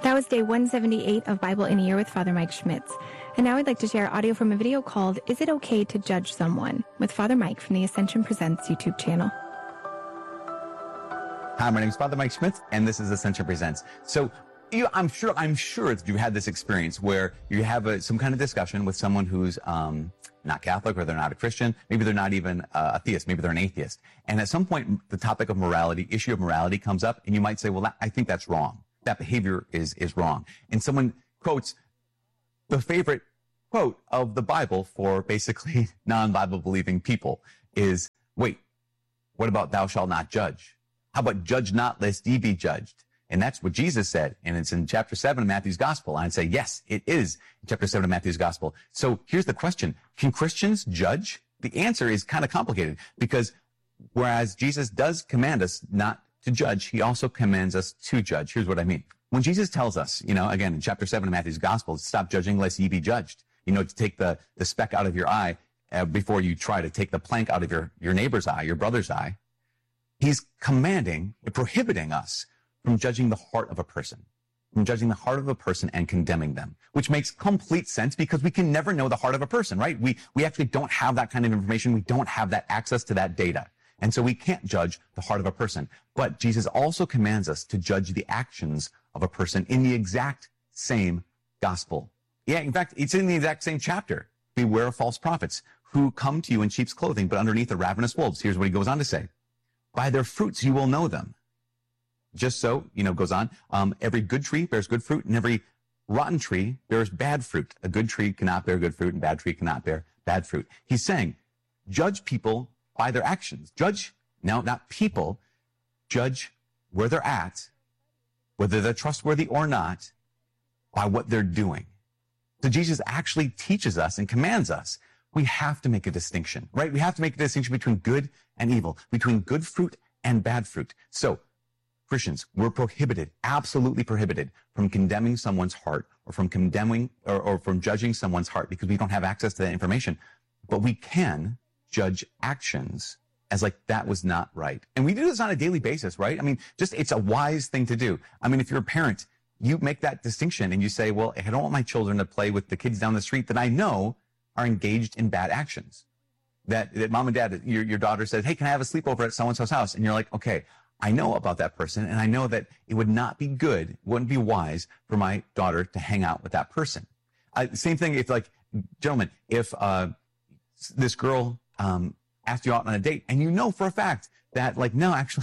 That was day 178 of Bible in a Year with Father Mike Schmitz. And now I'd like to share audio from a video called Is It Okay to Judge Someone? With Father Mike from the Ascension Presents YouTube channel. Hi, my name is Father Mike Schmitz, and this is Ascension Presents. So I'm sure that you've had this experience where you have some kind of discussion with someone who's not Catholic, or they're not a Christian. Maybe they're not even a theist. Maybe they're an atheist. And at some point, the topic of morality, issue of morality comes up, and you might say, well, I think that's wrong. That behavior is wrong. And someone quotes the favorite quote of the Bible for basically non-Bible believing people is, wait, what about thou shalt not judge? How about judge not lest ye be judged? And that's what Jesus said. And it's in chapter 7 of Matthew's gospel. And I'd say, yes, it is in chapter 7 of Matthew's gospel. So here's the question. Can Christians judge? The answer is kind of complicated, because whereas Jesus does command us not to judge, he also commands us to judge. Here's what I mean. When Jesus tells us, again, in chapter 7 of Matthew's gospel, stop judging lest ye be judged, to take the speck out of your eye before you try to take the plank out of your neighbor's eye, your brother's eye. He's commanding, prohibiting us from judging the heart of a person, and condemning them, which makes complete sense because we can never know the heart of a person, right? We actually don't have that kind of information. We don't have that access to that data. And so we can't judge the heart of a person. But Jesus also commands us to judge the actions of a person in the exact same gospel. Yeah, in fact, it's in the exact same chapter. Beware of false prophets who come to you in sheep's clothing, but underneath are ravenous wolves. Here's what he goes on to say. By their fruits you will know them. Just so, goes on, every good tree bears good fruit, and every rotten tree bears bad fruit. A good tree cannot bear good fruit, and a bad tree cannot bear bad fruit. He's saying, judge people by their actions. Judge, now not people, judge where they're at, whether they're trustworthy or not, by what they're doing. So Jesus actually teaches us and commands us. We have to make a distinction, right? We have to make a distinction between good and evil, between good fruit and bad fruit. So Christians, we're prohibited, absolutely prohibited, from condemning someone's heart, or from condemning or from judging someone's heart, because we don't have access to that information. But we can judge actions as like that was not right. And we do this on a daily basis, right? I mean, it's a wise thing to do. I mean, if you're a parent, you make that distinction and you say, well, I don't want my children to play with the kids down the street that I know are engaged in bad actions. That mom and dad, your daughter says, hey, can I have a sleepover at so-and-so's house? And you're like, okay, I know about that person, and I know that it would not be good, wouldn't be wise for my daughter to hang out with that person. Same thing if, gentlemen, if this girl asked you out on a date, and you know for a fact that, no, actually,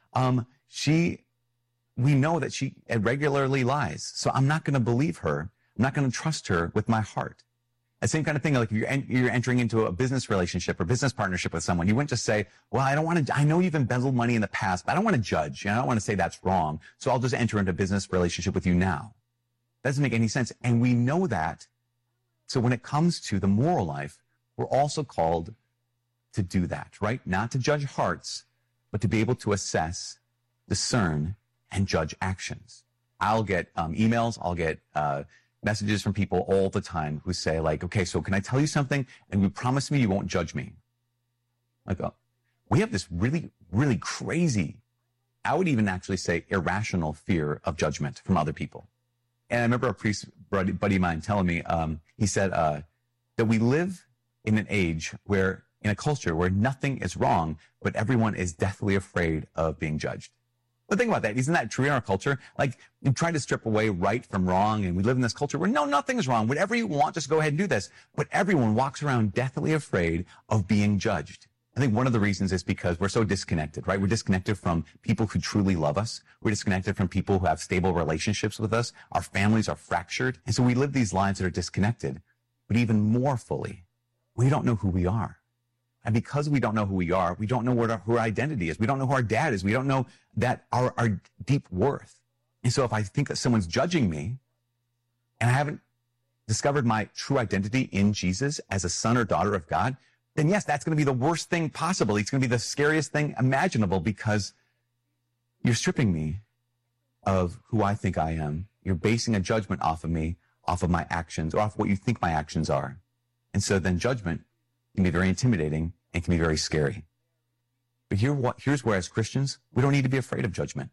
we know that she regularly lies, so I'm not going to believe her. I'm not going to trust her with my heart. The same kind of thing, like if you're entering into a business relationship or business partnership with someone, you wouldn't just say, well, I know you've embezzled money in the past, but I don't want to judge. I don't want to say that's wrong. So I'll just enter into a business relationship with you now. That doesn't make any sense. And we know that. So when it comes to the moral life, we're also called to do that, right? Not to judge hearts, but to be able to assess, discern, and judge actions. I'll get emails, I'll get messages from people all the time who say, okay, so can I tell you something? And you promise me you won't judge me. We have this really, really crazy, I would even actually say irrational fear of judgment from other people. And I remember a priest buddy of mine telling me, he said that we live in an age in a culture where nothing is wrong, but everyone is deathly afraid of being judged. But think about that. Isn't that true in our culture? You try to strip away right from wrong, and we live in this culture where no, nothing is wrong. Whatever you want, just go ahead and do this. But everyone walks around deathly afraid of being judged. I think one of the reasons is because we're so disconnected, right? We're disconnected from people who truly love us. We're disconnected from people who have stable relationships with us. Our families are fractured. And so we live these lives that are disconnected. But even more fully, we don't know who we are. And because we don't know who we are, we don't know who our identity is. We don't know who our dad is. We don't know that our deep worth. And so if I think that someone's judging me and I haven't discovered my true identity in Jesus as a son or daughter of God, then yes, that's going to be the worst thing possible. It's going to be the scariest thing imaginable, because you're stripping me of who I think I am. You're basing a judgment off of me, off of my actions, or off what you think my actions are. And so then judgment can be very intimidating and can be very scary. But here's where, as Christians, we don't need to be afraid of judgment.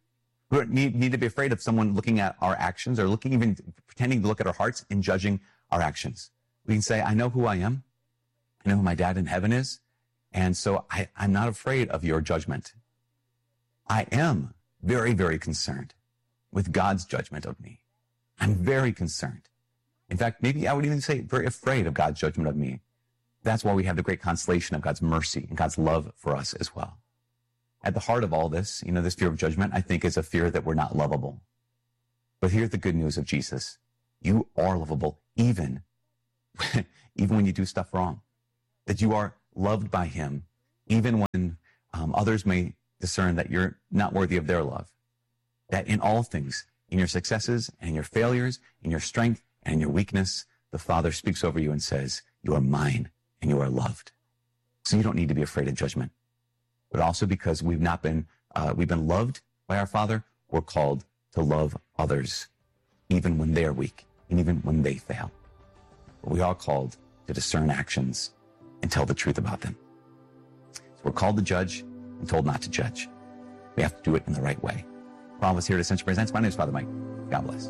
We don't need to be afraid of someone looking at our actions or even pretending to look at our hearts and judging our actions. We can say, I know who I am. I know who my dad in heaven is. And so I'm not afraid of your judgment. I am very, very concerned with God's judgment of me. I'm very concerned. In fact, maybe I would even say very afraid of God's judgment of me. That's why we have the great consolation of God's mercy and God's love for us as well. At the heart of all this, this fear of judgment, I think, is a fear that we're not lovable. But here's the good news of Jesus. You are lovable even when you do stuff wrong. That you are loved by him, even when others may discern that you're not worthy of their love. That in all things, in your successes and your failures, in your strength and in your weakness, the Father speaks over you and says, you are mine and you are loved. So you don't need to be afraid of judgment. But also because we've been loved by our Father, we're called to love others, even when they are weak and even when they fail. But we are called to discern actions and tell the truth about them. So we're called to judge and told not to judge. We have to do it in the right way. Promise here at Ascension Presents. My name is Father Mike. God bless.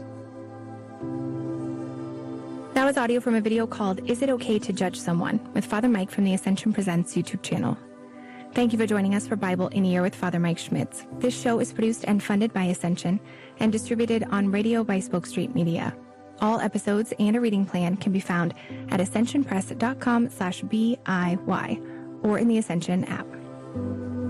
That was audio from a video called Is It Okay to Judge Someone? With Father Mike from the Ascension Presents YouTube channel. Thank you for joining us for Bible in a Year with Father Mike Schmitz. This show is produced and funded by Ascension and distributed on radio by Spoke Street Media. All episodes and a reading plan can be found at ascensionpress.com/BIY or in the Ascension app.